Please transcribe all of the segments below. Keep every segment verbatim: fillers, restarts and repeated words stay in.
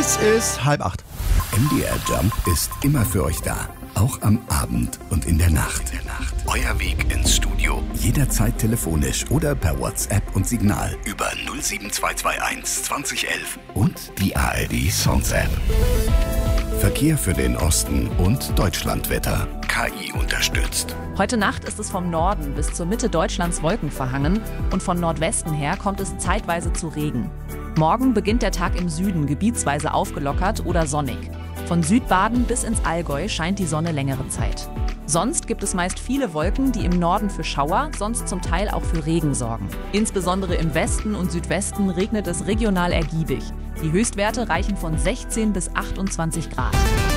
Es ist halb acht. M D R Jump ist immer für euch da. Auch am Abend und in der Nacht. Euer Weg ins Studio. Jederzeit telefonisch oder per WhatsApp und Signal über null sieben zwei zwei eins zwanzig elf und die A R D Sounds App. Verkehr für den Osten und Deutschlandwetter. K I unterstützt. Heute Nacht ist es vom Norden bis zur Mitte Deutschlands wolkenverhangen und von Nordwesten her kommt es zeitweise zu Regen. Morgen beginnt der Tag im Süden gebietsweise aufgelockert oder sonnig. Von Südbaden bis ins Allgäu scheint die Sonne längere Zeit. Sonst gibt es meist viele Wolken, die im Norden für Schauer, sonst zum Teil auch für Regen sorgen. Insbesondere im Westen und Südwesten regnet es regional ergiebig. Die Höchstwerte reichen von sechzehn bis achtundzwanzig Grad.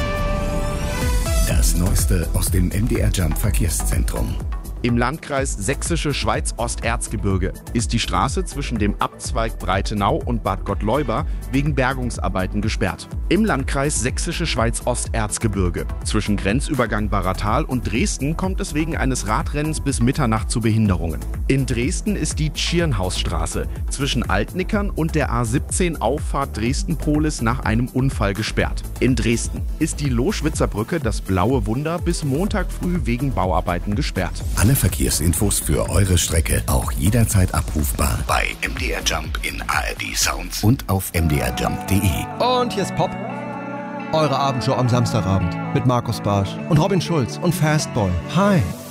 Das Neueste aus dem M D R Jump Verkehrszentrum. Im Landkreis Sächsische Schweiz-Osterzgebirge ist die Straße zwischen dem Abzweig Breitenau und Bad Gottleuba wegen Bergungsarbeiten gesperrt. Im Landkreis Sächsische Schweiz-Osterzgebirge zwischen Grenzübergang Baratal und Dresden kommt es wegen eines Radrennens bis Mitternacht zu Behinderungen. In Dresden ist die Tschirnhausstraße zwischen Altnickern und der A siebzehn Auffahrt Dresden-Polis nach einem Unfall gesperrt. In Dresden ist die Loschwitzer Brücke, das Blaue Wunder, bis Montag früh wegen Bauarbeiten gesperrt. Alle Verkehrsinfos für eure Strecke auch jederzeit abrufbar bei M D R Jump in A R D Sounds und auf m d r jump punkt d e. Und hier ist Pop. Eure Abendshow am Samstagabend mit Markus Barsch und Robin Schulz und Fastboy. Hi.